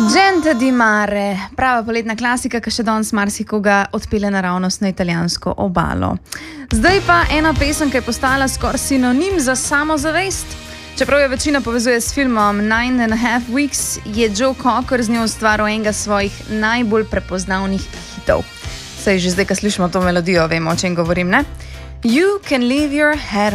Gente di mare, prava poletna klasika, ki še danes marsikoga odpelje naravnost na italijansko obalo. Zdaj pa ena pesem, ki je postala skoraj sinonim za samozavest. Čeprav jo večina povezuje s filmom 9.5 Weeks, je Joe Cocker z njo ustvaril enega svojih najbolj prepoznavnih hitov. Saj že zdaj, ko slišimo to melodijo, vemo, o čem govorim, ne? You can leave your head